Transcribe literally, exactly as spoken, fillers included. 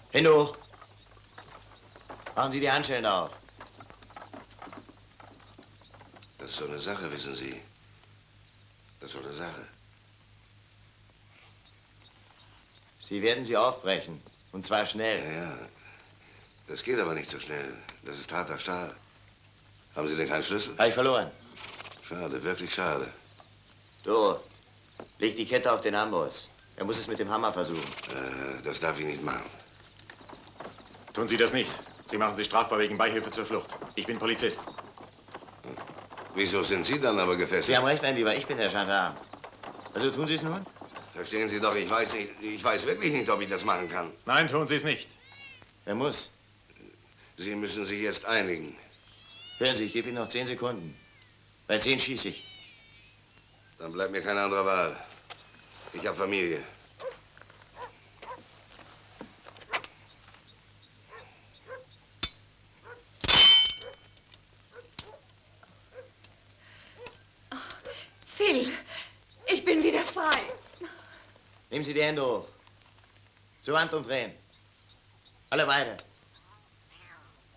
Hände hoch. Machen Sie die Handschellen auf. Das ist so eine Sache, wissen Sie. Das ist so eine Sache. Sie werden sie aufbrechen. Und zwar schnell. Ja, ja. Das geht aber nicht so schnell. Das ist harter Stahl. Haben Sie denn keinen Schlüssel? Habe ich verloren. Schade, wirklich schade. Du, leg die Kette auf den Amboss. Er muss es mit dem Hammer versuchen. Äh, das darf ich nicht machen. Tun Sie das nicht. Sie machen sich strafbar wegen Beihilfe zur Flucht. Ich bin Polizist. Wieso sind Sie dann aber gefesselt? Sie haben recht, mein Lieber, ich bin der Gendarm. Also tun Sie es nun? Verstehen Sie doch, ich weiß nicht, ich weiß wirklich nicht, ob ich das machen kann. Nein, tun Sie es nicht. Er muss. Sie müssen sich jetzt einigen. Hören Sie, ich gebe Ihnen noch zehn Sekunden. Bei zehn schieße ich. Dann bleibt mir keine andere Wahl. Ich habe Familie. Phil, ich bin wieder frei. Nehmen Sie die Hände hoch. Zur Wand umdrehen. Alle weiter.